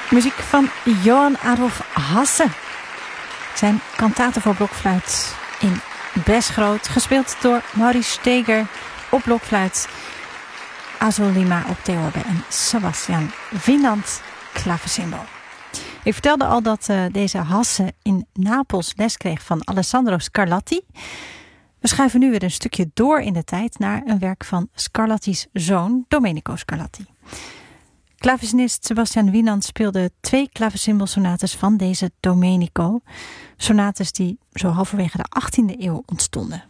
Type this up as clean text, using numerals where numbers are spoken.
Muziek van Johann Adolf Hasse. Zijn kantaten voor blokfluit in Besgroot, gespeeld door Maurice Steger op blokfluit, Azolima op theorbe en Sebastian Wienand klaversymbol. Ik vertelde al dat deze Hasse in Napels les kreeg van Alessandro Scarlatti. We schuiven nu weer een stukje door in de tijd naar een werk van Scarlatti's zoon Domenico Scarlatti. Klavecinist Sebastian Wienand speelde 2 klaversymbolsonates van deze Domenico. Sonates die zo halverwege de 18e eeuw ontstonden.